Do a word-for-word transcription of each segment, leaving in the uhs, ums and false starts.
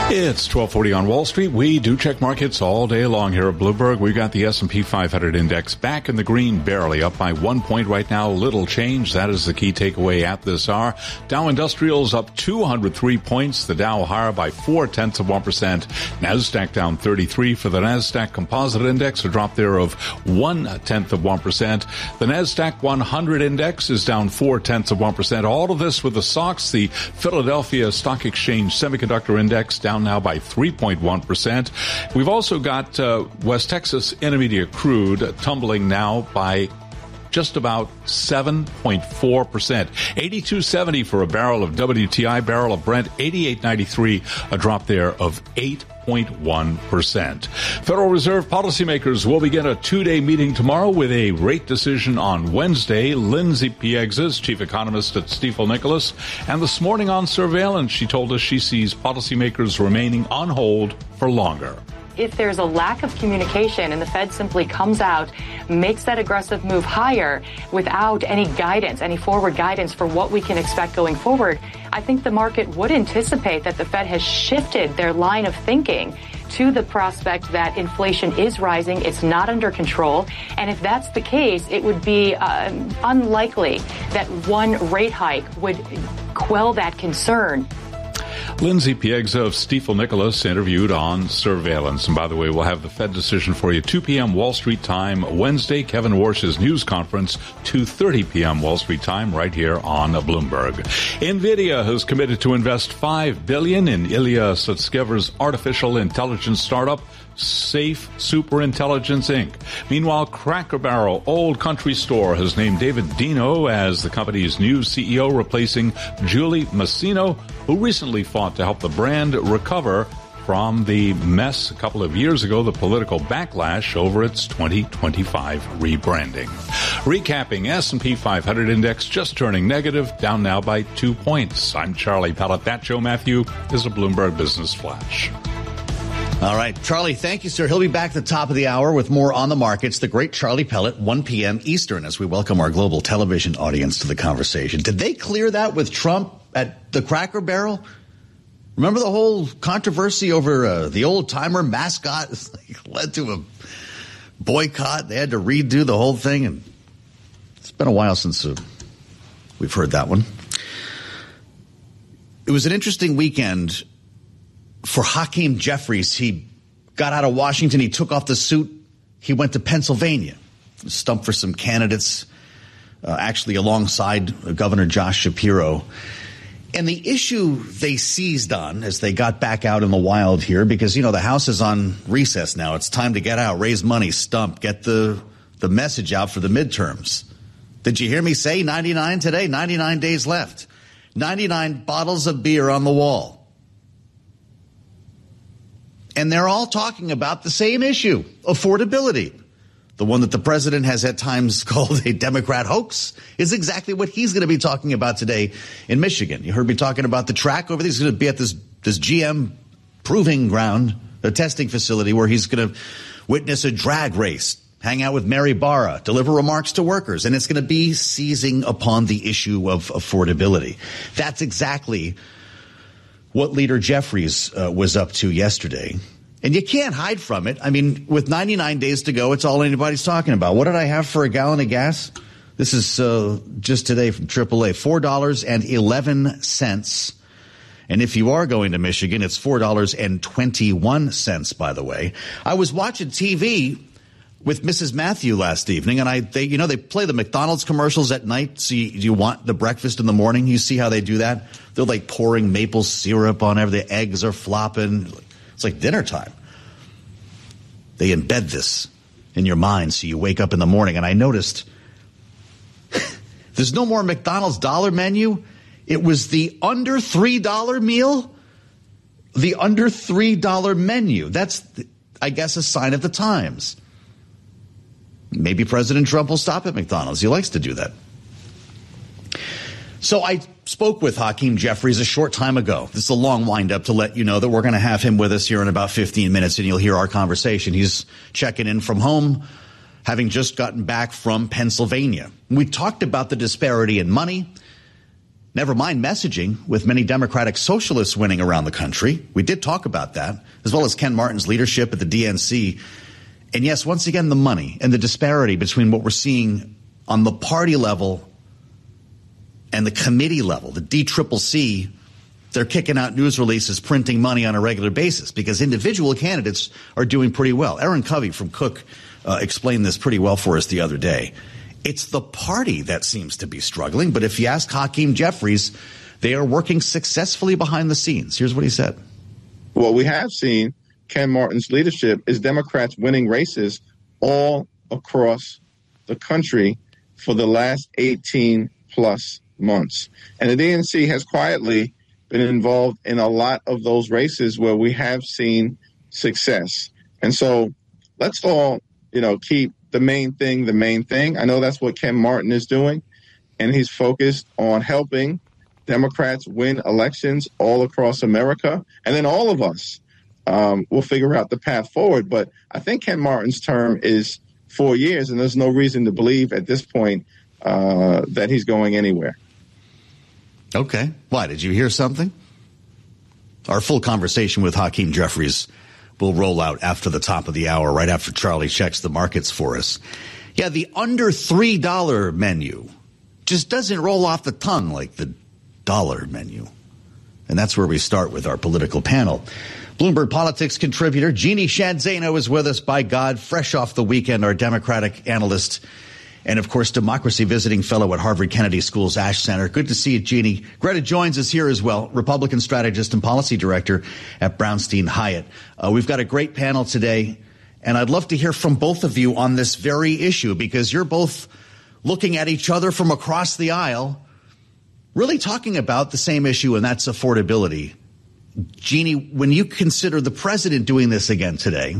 It's twelve forty on Wall Street. We do check markets all day long here at Bloomberg. We've got the S and P five hundred index back in the green, barely up by one point right now. Little change. That is the key takeaway at this hour. Dow Industrials up two hundred three points. The Dow higher by four tenths of one percent. NASDAQ down thirty-three for the NASDAQ Composite Index, a drop there of one tenth of one percent. The NASDAQ one hundred index is down four tenths of one percent. All of this with the S O X, the Philadelphia Stock Exchange Semiconductor Index, down now by three point one percent. We've also got uh, West Texas Intermediate Crude tumbling now by just about seven point four percent. eighty-two seventy for a barrel of W T I, barrel of Brent, eighty-eight ninety-three, a drop there of eight point one percent. Federal Reserve policymakers will begin a two-day meeting tomorrow with a rate decision on Wednesday. Lindsay Piegza, chief economist at Stifel Nicolaus, and this morning on Surveillance, she told us she sees policymakers remaining on hold for longer. If there's a lack of communication and the Fed simply comes out, makes that aggressive move higher without any guidance, any forward guidance for what we can expect going forward, I think the market would anticipate that the Fed has shifted their line of thinking to the prospect that inflation is rising, it's not under control. And if that's the case, it would be uh, unlikely that one rate hike would quell that concern. Lindsay Piegza of Stifel Nicolaus interviewed on Surveillance. And by the way, we'll have the Fed decision for you two p.m. Wall Street time Wednesday. Kevin Warsh's news conference, two thirty p.m. Wall Street time, right here on Bloomberg. NVIDIA has committed to invest five billion dollars in Ilya Sutskever's artificial intelligence startup, Safe Superintelligence, Incorporated. Meanwhile, Cracker Barrel Old Country Store has named David Dino as the company's new C E O, replacing Julie Masino, who recently fought to help the brand recover from the mess a couple of years ago, the political backlash over its twenty twenty-five rebranding. Recapping, S and P five hundred index just turning negative, down now by two points. I'm Charlie Pellet. That Joe Matthew is a Bloomberg Business Flash. All right, Charlie, thank you, sir. He'll be back at the top of the hour with more on the markets. The great Charlie Pellet, one p.m. Eastern, as we welcome our global television audience to the conversation. Did they clear that with Trump at the Cracker Barrel? Remember the whole controversy over uh, the old-timer mascot? It's like led to a boycott. They had to redo the whole thing, and it's been a while since uh, we've heard that one. It was an interesting weekend for Hakeem Jeffries. He got out of Washington. He took off the suit. He went to Pennsylvania, stumped for some candidates, uh, actually alongside Governor Josh Shapiro. And the issue they seized on as they got back out in the wild here, because, you know, the House is on recess now. It's time to get out, raise money, stump, get the, the message out for the midterms. Did you hear me say ninety-nine today? ninety-nine days left. ninety-nine bottles of beer on the wall. And they're all talking about the same issue, affordability. The one that the president has at times called a Democrat hoax is exactly what he's going to be talking about today in Michigan. You heard me talking about the track over there. He's going to be at this, this G M proving ground, a testing facility where he's going to witness a drag race, hang out with Mary Barra, deliver remarks to workers. And it's going to be seizing upon the issue of affordability. That's exactly what Leader Jeffries uh, was up to yesterday. And you can't hide from it. I mean, with ninety-nine days to go, it's all anybody's talking about. What did I have for a gallon of gas? This is uh, just today from triple A, four dollars and eleven cents. And if you are going to Michigan, it's four dollars and twenty-one cents, by the way. I was watching T V with Missus Matthew last evening, and I, they, you know, they play the McDonald's commercials at night. So you, you want the breakfast in the morning. You see how they do that? They're like pouring maple syrup on everything. The eggs are flopping. It's like dinner time. They embed this in your mind so you wake up in the morning. And I noticed there's no more McDonald's dollar menu. It was the under three dollar meal, the under three dollar menu. That's, I guess, a sign of the times. Maybe President Trump will stop at McDonald's. He likes to do that. So I spoke with Hakeem Jeffries a short time ago. This is a long wind-up to let you know that we're going to have him with us here in about fifteen minutes, and you'll hear our conversation. He's checking in from home, having just gotten back from Pennsylvania. We talked about the disparity in money, Never mind messaging, with many Democratic socialists winning around the country. We did talk about that, as well as Ken Martin's leadership at the D N C. And yes, once again, the money and the disparity between what we're seeing on the party level and the committee level, the D C C C. They're kicking out news releases, printing money on a regular basis because individual candidates are doing pretty well. Aaron Covey from Cook uh, explained this pretty well for us the other day. It's the party that seems to be struggling. But if you ask Hakeem Jeffries, they are working successfully behind the scenes. Here's what he said. What we have seen, Ken Martin's leadership, is Democrats winning races all across the country for the last eighteen plus months. And the D N C has quietly been involved in a lot of those races where we have seen success. And so let's all, you know, keep the main thing, the main thing. I know that's what Ken Martin is doing, and he's focused on helping Democrats win elections all across America. And then all of us um, will figure out the path forward. But I think Ken Martin's term is four years, and there's no reason to believe at this point uh, that he's going anywhere. Okay. Why? Did you hear something? Our full conversation with Hakeem Jeffries will roll out after the top of the hour, right after Charlie checks the markets for us. Yeah, the under three dollar menu just doesn't roll off the tongue like the dollar menu. And that's where we start with our political panel. Bloomberg Politics contributor Jeannie Sheehan Zaino is with us, by God, fresh off the weekend, our Democratic analyst. And, of course, Democracy Visiting Fellow at Harvard Kennedy School's Ash Center. Good to see you, Jeannie. Greta joins us here as well, Republican strategist and policy director at Brownstein Hyatt. Uh, we've got a great panel today, and I'd love to hear from both of you on this very issue, because you're both looking at each other from across the aisle, really talking about the same issue, and that's affordability. Jeannie, when you consider the president doing this again today,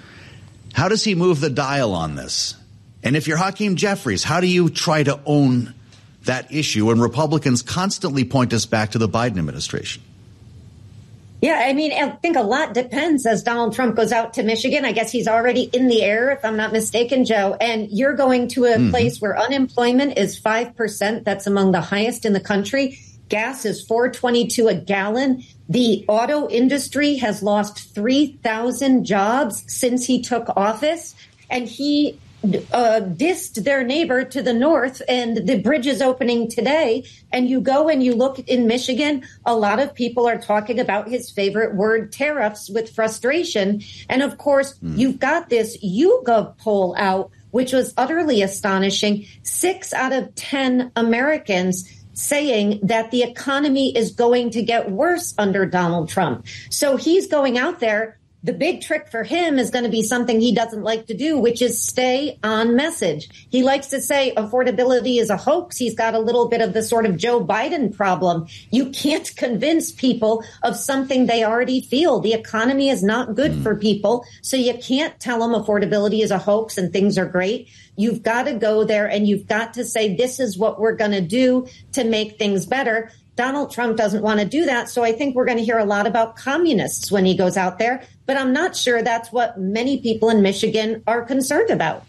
how does he move the dial on this? And if you're Hakeem Jeffries, how do you try to own that issue when Republicans constantly point us back to the Biden administration? Yeah, I mean, I think a lot depends as Donald Trump goes out to Michigan. I guess he's already in the air, if I'm not mistaken, Joe. And you're going to a mm-hmm. place where unemployment is five percent. That's among the highest in the country. Gas is four twenty-two a gallon. The auto industry has lost three thousand jobs since he took office. And he Uh, dissed their neighbor to the north, and the bridge is opening today. And you go and you look in Michigan, a lot of people are talking about his favorite word, tariffs, with frustration. And of course, mm. you've got this YouGov poll out, which was utterly astonishing. Six out of ten Americans saying that the economy is going to get worse under Donald Trump. So he's going out there. The big trick for him is going to be something he doesn't like to do, which is stay on message. He likes to say affordability is a hoax. He's got a little bit of the sort of Joe Biden problem. You can't convince people of something they already feel. The economy is not good mm. for people, so you can't tell them affordability is a hoax and things are great. You've got to go there and you've got to say, this is what we're going to do to make things better. Donald Trump doesn't want to do that. So I think we're going to hear a lot about communists when he goes out there. But I'm not sure that's what many people in Michigan are concerned about.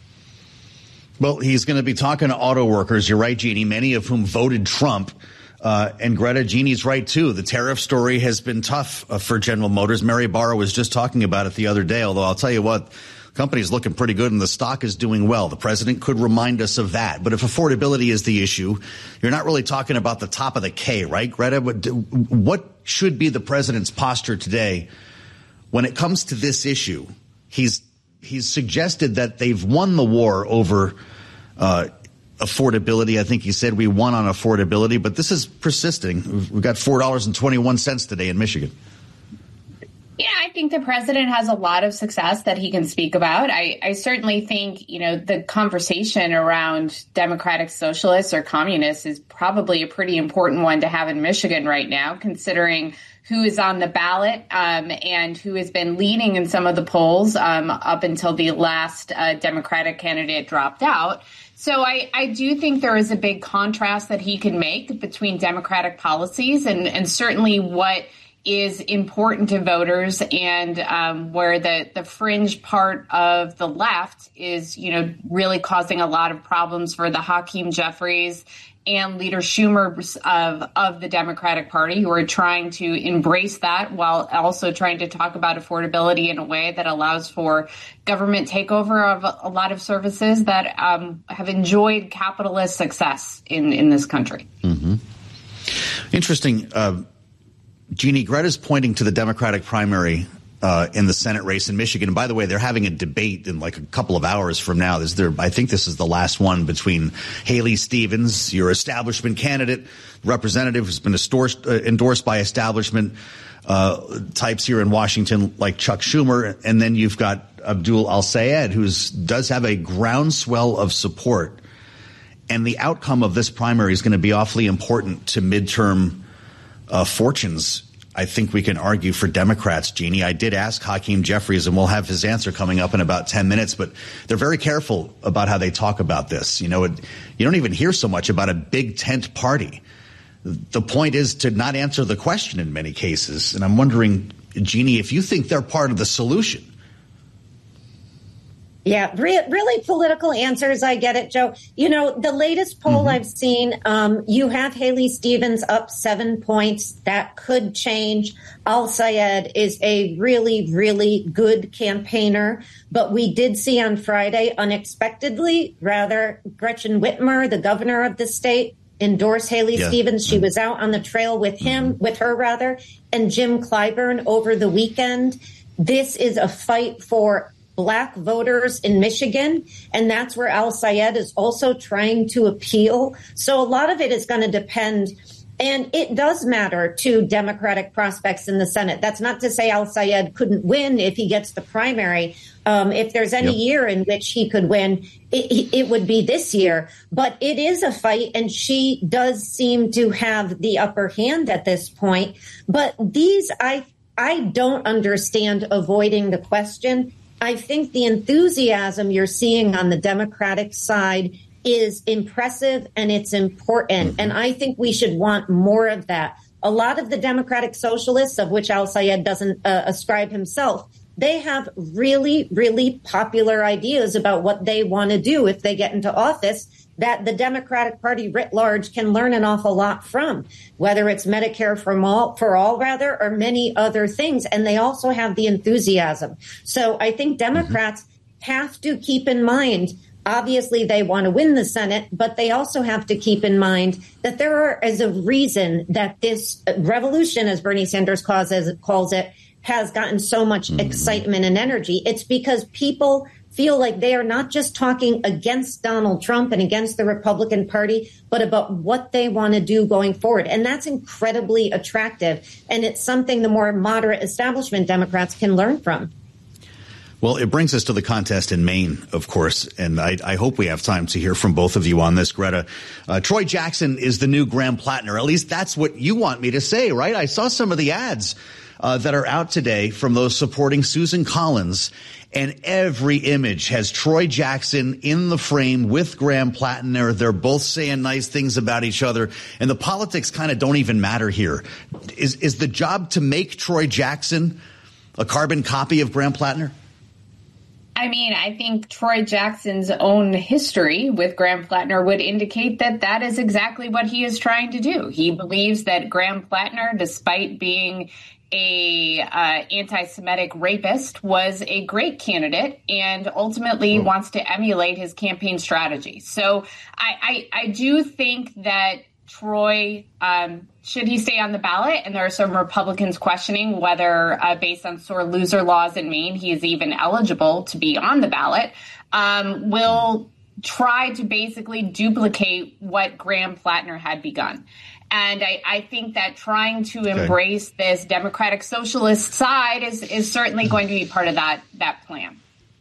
Well, he's going to be talking to auto workers. You're right, Jeannie, many of whom voted Trump. Uh, and Greta, Jeannie's right, too. The tariff story has been tough uh, for General Motors. Mary Barra was just talking about it the other day, although I'll tell you what, the company's looking pretty good and the stock is doing well. The president could remind us of that. But if affordability is the issue, you're not really talking about the top of the K, right, Greta? What, what should be the president's posture today when it comes to this issue? He's he's suggested that they've won the war over uh, affordability. I think he said we won on affordability, but this is persisting. We've got four dollars and twenty-one cents today in Michigan. Yeah, I think the president has a lot of success that he can speak about. I, I certainly think, you know, the conversation around democratic socialists or communists is probably a pretty important one to have in Michigan right now, considering who is on the ballot um, and who has been leading in some of the polls um, up until the last uh, Democratic candidate dropped out. So I, I do think there is a big contrast that he can make between Democratic policies and, and certainly what is important to voters, and um, where the, the fringe part of the left is, you know, really causing a lot of problems for the Hakeem Jeffries and Leader Schumer of, of the Democratic Party, who are trying to embrace that while also trying to talk about affordability in a way that allows for government takeover of a, a lot of services that um, have enjoyed capitalist success in, in this country. Mm-hmm. Interesting. Uh, Jeannie, Greta's pointing to the Democratic primary uh, in the Senate race in Michigan. And by the way, they're having a debate in like a couple of hours from now. This, there, I think this is the last one between Haley Stevens, your establishment candidate, representative who's been endorsed, uh, endorsed by establishment uh, types here in Washington, like Chuck Schumer. And then you've got Abdul Al-Sayed, who does have a groundswell of support. And the outcome of this primary is going to be awfully important to midterm uh, fortunes, I think we can argue, for Democrats, Jeannie. I did ask Hakeem Jeffries, and we'll have his answer coming up in about ten minutes, but they're very careful about how they talk about this. You know, it, you don't even hear so much about a big tent party. The point is to not answer the question in many cases. And I'm wondering, Jeannie, if you think they're part of the solution. Yeah, re- really political answers. I get it, Joe. You know, the latest poll mm-hmm. I've seen, um, you have Haley Stevens up seven points. That could change. Al-Sayed is a really, really good campaigner. But we did see on Friday, unexpectedly, rather, Gretchen Whitmer, the governor of the state, endorse Haley yeah. Stevens. She was out on the trail with him, mm-hmm. with her rather, and Jim Clyburn over the weekend. This is a fight for Black voters in Michigan, and that's where Al-Sayed is also trying to appeal. So a lot of it is going to depend, and it does matter to Democratic prospects in the Senate. That's not to say Al-Sayed couldn't win if he gets the primary. Um, if there's any yep. year in which he could win, it, it would be this year. But it is a fight, and she does seem to have the upper hand at this point. But these, I, I don't understand avoiding the question. I think the enthusiasm you're seeing on the Democratic side is impressive and it's important. And I think we should want more of that. A lot of the Democratic socialists, of which Al-Sayed doesn't uh, ascribe himself, they have really, really popular ideas about what they want to do if they get into office that the Democratic Party writ large can learn an awful lot from, whether it's Medicare for all, for all rather, or many other things. And they also have the enthusiasm. So I think Democrats mm-hmm. have to keep in mind, obviously they want to win the Senate, but they also have to keep in mind that there are, is a reason that this revolution, as Bernie Sanders calls it, calls it has gotten so much mm-hmm. excitement and energy. It's because people feel like they are not just talking against Donald Trump and against the Republican Party, but about what they want to do going forward. And that's incredibly attractive. And it's something the more moderate establishment Democrats can learn from. Well, it brings us to the contest in Maine, of course, and I, I hope we have time to hear from both of you on this, Greta. Uh, Troy Jackson is the new Graham Plattner. At least that's what you want me to say, right? I saw some of the ads uh, that are out today from those supporting Susan Collins, and every image has Troy Jackson in the frame with Graham Plattner. They're both saying nice things about each other, and the politics kind of don't even matter here. Is, is the job to make Troy Jackson a carbon copy of Graham Plattner? I mean, I think Troy Jackson's own history with Graham Plattner would indicate that that is exactly what he is trying to do. He believes that Graham Plattner, despite being a uh, anti-Semitic rapist, was a great candidate and ultimately oh. wants to emulate his campaign strategy. So I, I, I do think that Troy, um, should he stay on the ballot? And there are some Republicans questioning whether, uh, based on sore loser laws in Maine, he is even eligible to be on the ballot, um, will try to basically duplicate what Graham Plattner had begun. And I, I think that trying to okay. embrace this Democratic Socialist side is, is certainly going to be part of that that plan.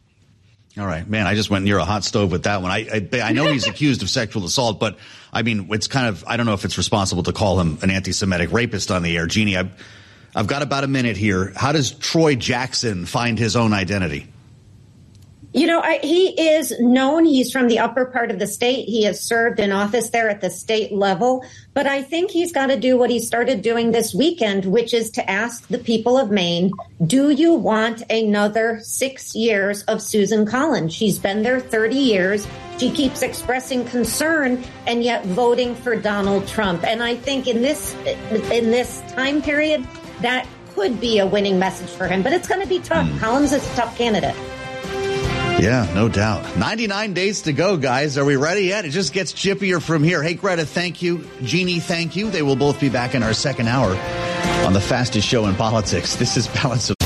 All right, man, I just went near a hot stove with that one. I I, I know he's accused of sexual assault, but I mean, it's kind of, I don't know if it's responsible to call him an anti-Semitic rapist on the air. Jeannie, I've, I've got about a minute here. How does Troy Jackson find his own identity? You know, I, he is known. He's from the upper part of the state. He has served in office there at the state level. But I think he's got to do what he started doing this weekend, which is to ask the people of Maine, do you want another six years of Susan Collins? She's been there thirty years. She keeps expressing concern and yet voting for Donald Trump. And I think in this in this time period, that could be a winning message for him. But it's going to be tough. Mm. Collins is a tough candidate. Yeah, no doubt. ninety-nine days to go, guys. Are we ready yet? It just gets chippier from here. Hey, Greta, thank you. Jeannie, thank you. They will both be back in our second hour on the fastest show in politics. This is Balance of